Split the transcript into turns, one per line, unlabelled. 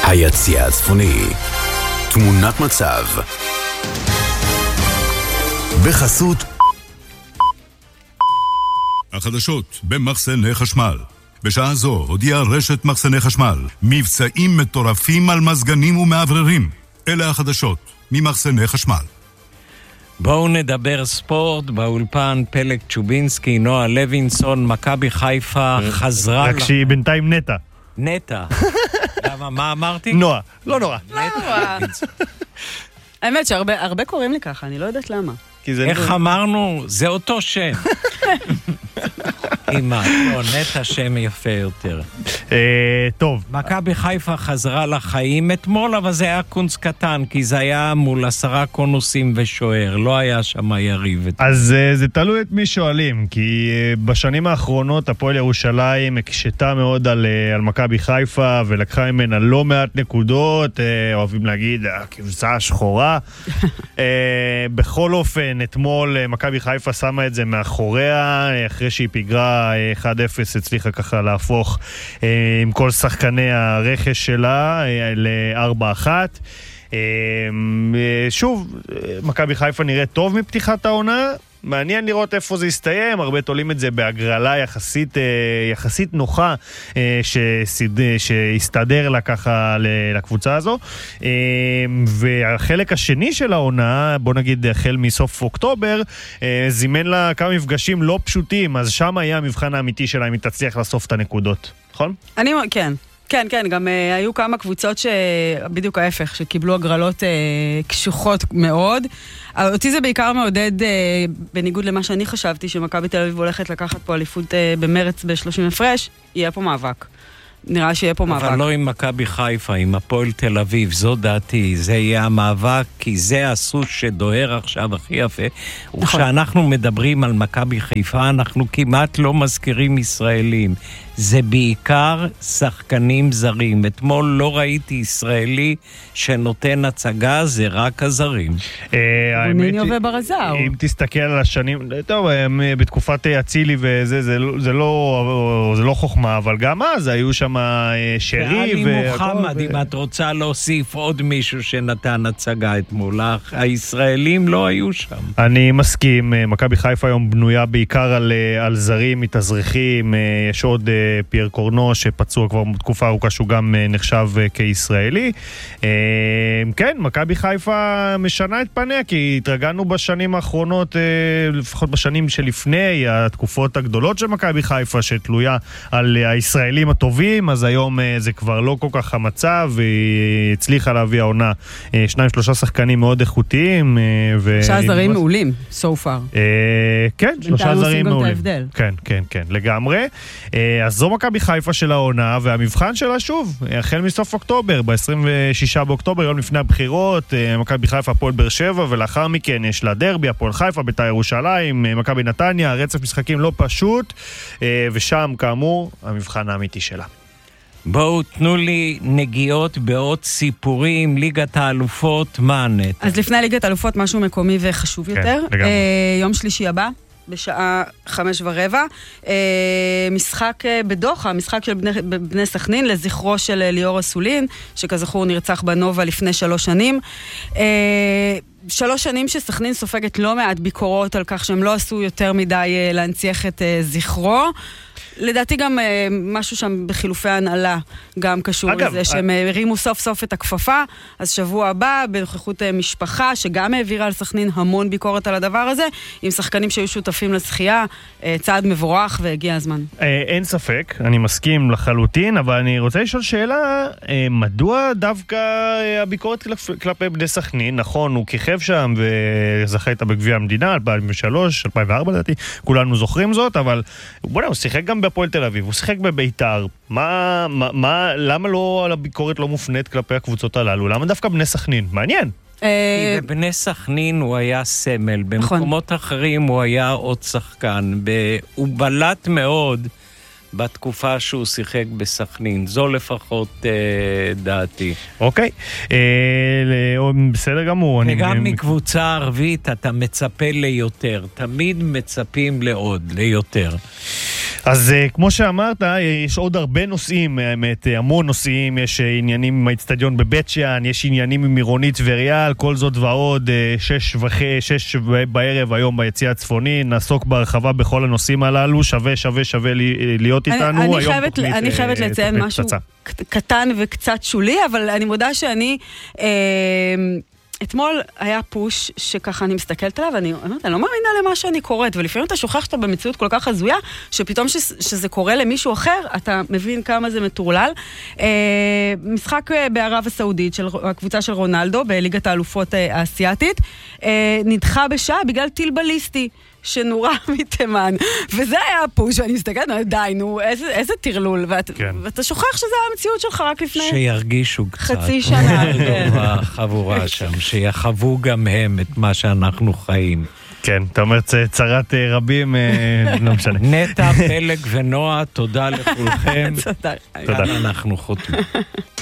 היציע הצפוני. תמונת מצב. בחסות
החדשות במחסני חשמל. בשעה זו הודיעה רשת מחסני חשמל מבצעים מטורפים על מזגנים ומעבררים. אלה החדשות ממחסני חשמל.
בואו נדבר ספורט. באולפן פלג צ'ובינסקי, נועה לוינסון. מכבי חיפה חזרה
רק שהיא בינתיים נטע.
נטע. למה, מה אמרתי?
נועה. לא נורא.
האמת שהרבה קוראים לי ככה, אני לא יודעת למה.
איך אמרנו? זה אותו שם. אימא, לא, נטע שם יפה יותר.
טוב.
מכבי חיפה חזרה לחיים אתמול, אבל זה היה קונץ קטן, כי זה היה מול 10 קונוסים ושוער, לא היה שם יריב.
אז זה תלוי את מי שואלים, כי בשנים האחרונות הפועל ירושלים הקשתה מאוד על מכבי חיפה, ולקחה ממנה לא מעט נקודות, אוהבים להגיד, הקבוצה השחורה. בכל אופן, אתמול מכבי חיפה שמה את זה מאחוריה, אחרי שהיא פיגרה 1-0, הצליחה ככה להפוך עם כל שחקני הרכש שלה ל-4-1. שוב, מכבי חיפה נראית טוב מפתיחת העונה, מעניין לראות איפה זה יסתיים, הרבה תולים את זה בהגרלה יחסית נוחה שהסתדר לה ככה לקבוצה הזו, והחלק השני של העונה, בוא נגיד החל מסוף אוקטובר, זימן לה כמה מפגשים לא פשוטים, אז שם היה המבחן האמיתי שלה אם היא תצליח לאסוף את הנקודות, נכון?
כן, גם היו כמה קבוצות שבדיוק ההפך, שקיבלו הגרלות קשוחות מאוד. אותי זה בעיקר מעודד, בניגוד למה שאני חשבתי, שמכבי תל אביב הולכת לקחת פה אליפות במרץ ב-30 הפרש, יהיה פה מאבק. נראה שיהיה פה מאבק.
אבל לא עם מכבי חיפה, עם הפועל תל אביב, זו דעתי, זה יהיה המאבק, כי זה הסוס שדוהר עכשיו הכי יפה. וכשאנחנו מדברים על מכבי חיפה, אנחנו כמעט לא מזכירים ישראלים. זה בעיקר שחקנים זרים. אתמול לא ראיתי ישראלי שנותן הצגה, זה רק הזרים.
רוניניו וברזאו.
אם תסתכל על השנים, טוב, בתקופת אצילי וזה, זה לא חוכמה, אבל גם אז היו שם שרי
ואלי מוחמד, אם את רוצה להוסיף עוד מישהו שנתן הצגה אתמול, הישראלים לא היו שם.
אני מסכים, מכבי חיפה היום בנויה בעיקר על זרים מתאזרחים, יש עוד פייר קורנו שפצוע כבר תקופה ארוכה שהוא גם נחשב כישראלי. כן, מכבי חיפה משנה את פניה, כי התרגלנו בשנים האחרונות, לפחות בשנים שלפני, התקופות הגדולות של מכבי חיפה שתלויה על הישראלים הטובים, אז היום זה כבר לא כל כך המצב, והיא הצליחה להביא העונה 2-3 שחקנים מאוד איכותיים.
3 זרים מעולים, so far.
כן, 3 זרים מעולים. כן, לגמרי. אז זו מכבי חיפה של העונה, והמבחן שלה שוב, החל מסוף אוקטובר, ב-26 באוקטובר, יום לפני הבחירות, מכבי חיפה הפועל באר שבע, ולאחר מכן יש לה דרבי, הפועל חיפה, בית"ר ירושלים, מכבי נתניה, רצף משחקים לא פשוט, ושם כאמור המבחן האמיתי שלה.
בואו תנו לי נגיעות בעוד סיפורים, ליגת האלופות, מה נטע?
אז לפני ליגת האלופות משהו מקומי וחשוב יותר. יום שלישי הבא, בשעה 5:15, משחק בדוחה, משחק של בני סכנין, לזכרו של ליאור אסולין, שכזכור נרצח בנובה לפני 3 שנים. 3 שנים שסכנין סופגת לא מעט ביקורות על כך שהם לא עשו יותר מדי להנציח את זכרו. לדעתי גם משהו שם בחילופי ההנהלה גם קשור לזה שהם הרימו סוף סוף את הכפפה. אז שבוע הבא בנוכחות משפחה שגם העבירה על סכנין המון ביקורת על הדבר הזה, עם שחקנים שהיו שותפים לשחייה, צעד מבורך והגיע הזמן.
אין ספק, אני מסכים לחלוטין, אבל אני רוצה לשאול שאלה, מדוע דווקא הביקורת כלפי בני סכנין? נכון, הוא כיכב שם וזכה איתה בגביע המדינה 2003, 2004 לדעתי, כולנו זוכרים זאת, אבל בוא'נה, הוא שיחק גם בפועל תל אביב, הוא שיחק בביתר. למה לא על הביקורת לא מופנית כלפי הקבוצות הללו? למה דווקא בני סכנין? מעניין.
כי בבני סכנין הוא היה סמל, במקומות אחרים הוא היה עוד שחקן, הוא בלט מאוד בתקופה שהוא שיחק בסכנין. זו לפחות דעתי.
אוקיי. בסדר גמור.
וגם מקבוצה ערבית אתה מצפה ליותר. תמיד מצפים לעוד, ליותר.
אז כמו שאמרת, יש עוד הרבה נושאים, האמת, המון נושאים, יש עניינים עם האצטדיון בבית שאן, יש עניינים עם עירונית וריאל, כל זאת ועוד, 6 בערב היום ביציע הצפוני, נעסוק בהרחבה בכל הנושאים הללו, שווה להיות איתנו.
אני חייבת לציין משהו קטן וקצת שולי, אבל אני מודה שאני... אתמול היה פוש שככה אני מסתכלת עליו, ואני אומרת, אני לא מאמינה למה שאני קוראת, ולפעמים אתה שוכח שאתה במציאות כל כך הזויה, שפתאום שזה קורה למישהו אחר, אתה מבין כמה זה מטורלל. משחק בערב הסעודית של הקבוצה של רונלדו, בליגת האלופות האסייתית, נדחה בשעה בגלל טיל בליסטי. שנורה מתימן, וזה היה הפוש, ואני מסתכלת, די, נו, איזה תרלול, ואתה שוכח שזה המציאות שלך רק לפני...
שירגישו קצת.
חצי שנה.
בחבורה שם, שיחוו גם הם את מה שאנחנו חיים.
כן, אתה אומר צרת רבים, לא משנה.
נטע, פלג ונועה, תודה לכולכם.
תודה.
תודה. אנחנו חותמים.